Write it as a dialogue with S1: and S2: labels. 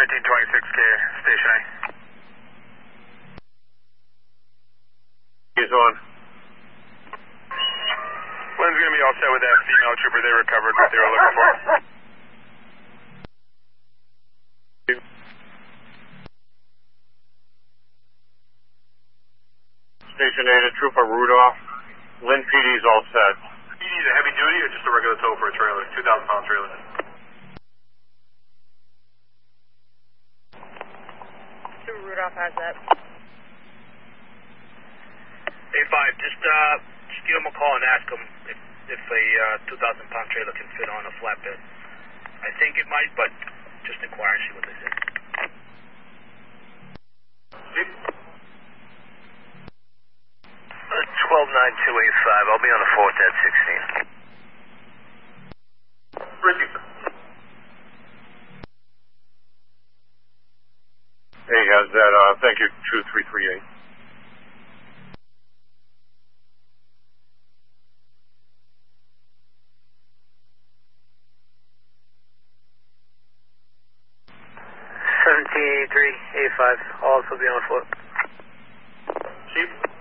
S1: 1926K, Station A.
S2: He's on.
S1: Lynn's going to be all set with that female trooper. They recovered what they were looking for.
S2: Station A to Trooper Rudolph. Lynn PD's all set.
S1: PD's a heavy duty or just a regular tow for a trailer? 2,000-pound trailer.
S3: Trooper Rudolph has that.
S4: A5, just give him a call and ask him if a 2,000-pound trailer can fit on a flatbed. I think it might, but just inquire and see what they say.
S5: 129285, I'll be on the 4th at 16.
S1: Ricky, sir.
S2: He has that, thank you, 2338.
S5: A5, I'll also be on the 4th.
S1: Chief?